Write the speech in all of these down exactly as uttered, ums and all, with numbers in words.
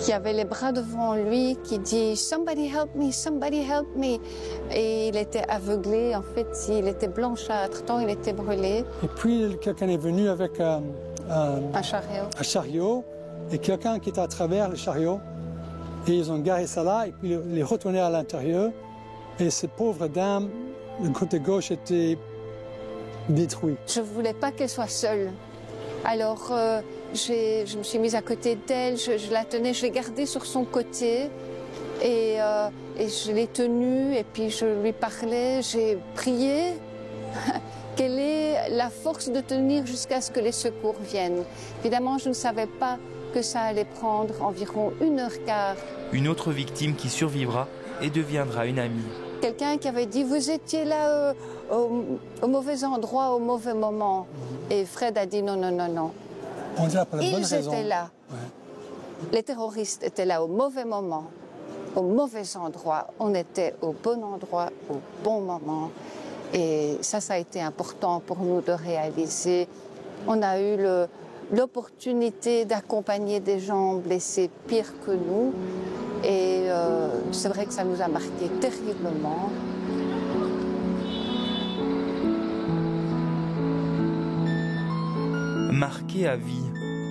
qui avait les bras devant lui, qui dit « Somebody help me, somebody help me ». Et il était aveuglé, en fait, il était blanchâtre, tant il était brûlé. Et puis quelqu'un est venu avec euh, euh, un chariot. un chariot, et quelqu'un qui était à travers le chariot, et ils ont garé ça là, et puis ils sont retournés à l'intérieur, et cette pauvre dame, le côté gauche était détruit. Je ne voulais pas qu'elle soit seule. Alors, euh, je me suis mise à côté d'elle, je, je la tenais, je l'ai gardée sur son côté et, euh, et je l'ai tenue et puis je lui parlais, j'ai prié qu'elle ait la force de tenir jusqu'à ce que les secours viennent. Évidemment, je ne savais pas que ça allait prendre environ une heure quart. Une autre victime qui survivra et deviendra une amie. Quelqu'un qui avait dit « vous étiez là euh, au, au mauvais endroit, au mauvais moment ». Et Fred a dit « non, non, non, non ». On dirait pour la bonne Ils raison. étaient là. Ouais. Les terroristes étaient là au mauvais moment, au mauvais endroit. On était au bon endroit, au bon moment. Et ça, ça a été important pour nous de réaliser. On a eu l'opportunité d'accompagner des gens blessés pire que nous. Et euh, c'est vrai que ça nous a marqué terriblement. Marqué à vie.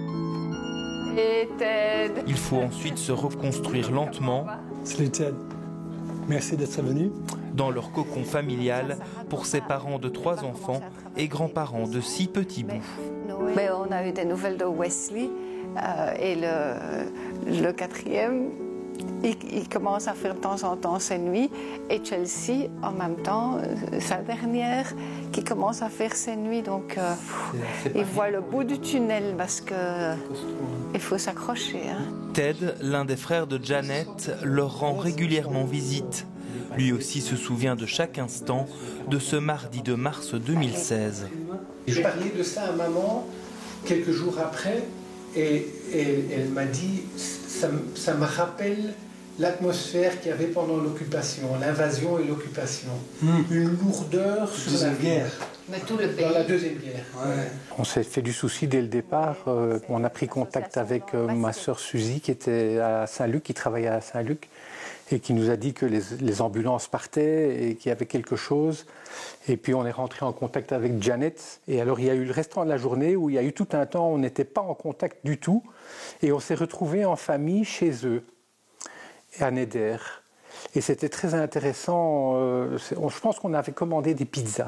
Et Ted. Il faut ensuite se reconstruire lentement. Salut Ted, merci d'être venu. Dans leur cocon familial pour ses parents de trois enfants et grands-parents de six petits bouts. Mais on a eu des nouvelles de Wesley euh, et le, le quatrième, il, il commence à faire de temps en temps ses nuits. Et Chelsea, en même temps, euh, sa dernière, qui commence à faire ses nuits. Donc, euh, il voit le bout du tunnel parce que euh, il faut s'accrocher. Hein. Ted, l'un des frères de Janet, leur rend régulièrement visite. Lui aussi se souvient de chaque instant de ce mardi de mars deux mille seize. Je parlais de ça à maman quelques jours après et, et elle m'a dit ça, ça me rappelle l'atmosphère qu'il y avait pendant l'occupation, l'invasion et l'occupation. Mmh. Une lourdeur sur la guerre. Mais tout le pays. Dans la deuxième guerre. Ouais. On s'est fait du souci dès le départ. Euh, on a pris contact avec euh, ma sœur Suzy qui était à Saint-Luc, qui travaillait à Saint-Luc, et qui nous a dit que les, les ambulances partaient et qu'il y avait quelque chose. Et puis on est rentré en contact avec Janet. Et alors il y a eu le restant de la journée où il y a eu tout un temps où on n'était pas en contact du tout. Et on s'est retrouvés en famille chez eux, à Neder. Et c'était très intéressant. Euh, je pense qu'on avait commandé des pizzas.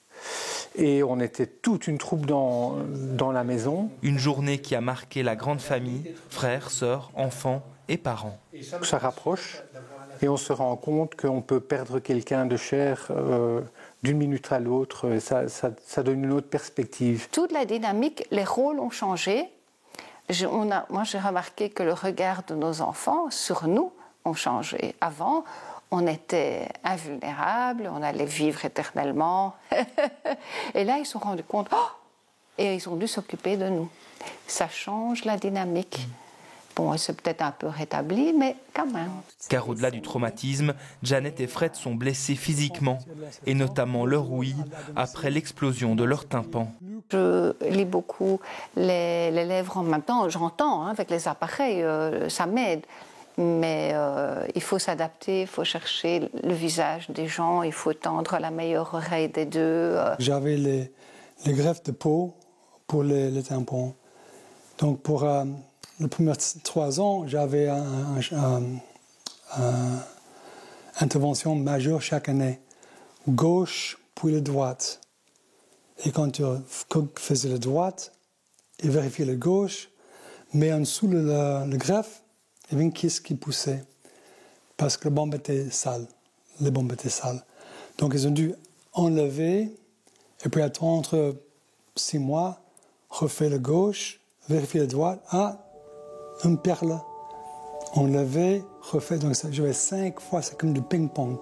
Et on était toute une troupe dans, dans la maison. Une journée qui a marqué la grande famille, frères, sœurs, enfants et parents. Ça rapproche et on se rend compte qu'on peut perdre quelqu'un de cher euh, d'une minute à l'autre. Ça, ça, ça donne une autre perspective. Toute la dynamique, les rôles ont changé. Je, on a, moi, j'ai remarqué que le regard de nos enfants sur nous ont changé. Avant, on était invulnérables, on allait vivre éternellement. Et là, ils se sont rendus compte, oh, et ils ont dû s'occuper de nous. Ça change la dynamique. Bon, c'est peut-être un peu rétabli, mais quand même. Car au-delà du traumatisme, Janet et Fred sont blessés physiquement, et notamment leur ouïe, après l'explosion de leur tympan. Je lis beaucoup les, les lèvres en même temps, j'entends hein, avec les appareils, euh, ça m'aide. Mais euh, il faut s'adapter, il faut chercher le visage des gens, il faut tendre la meilleure oreille des deux. Euh. J'avais les, les greffes de peau pour les, les tampons. Donc pour euh, les premiers trois ans, j'avais une un, un, un intervention majeure chaque année. Gauche puis la droite. Et quand tu faisais la droite, il vérifiait la gauche, mais en dessous de la, la greffe, il y avait une kiss qui poussait parce que la bombe était sale. Les bombes étaient sales. Donc ils ont dû enlever et puis attendre six mois, refaire la gauche, vérifier la droite. Ah, une perle. Enlever, refaire. Donc ça, j'avais cinq fois, c'est comme du ping-pong.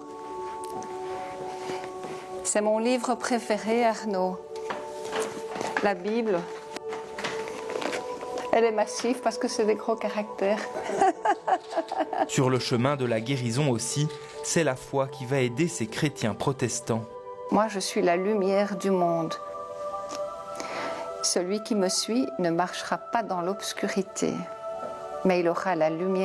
C'est mon livre préféré, Arnaud. La Bible. Elle est massive parce que c'est des gros caractères. Sur le chemin de la guérison aussi, c'est la foi qui va aider ces chrétiens protestants. Moi, je suis la lumière du monde. Celui qui me suit ne marchera pas dans l'obscurité, mais il aura la lumière.